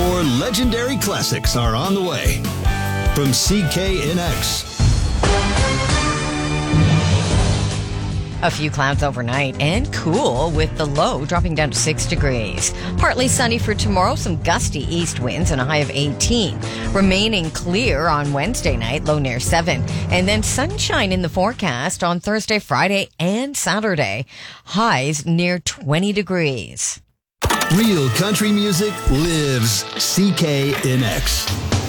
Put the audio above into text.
More legendary classics are on the way. From CKNX. A few clouds overnight and cool with the low dropping down to 6 degrees. Partly sunny for tomorrow, some gusty east winds and a high of 18. Remaining clear on Wednesday night, low near 7. And then sunshine in the forecast on Thursday, Friday, and Saturday. Highs near 20 degrees. Real country music lives CKNX.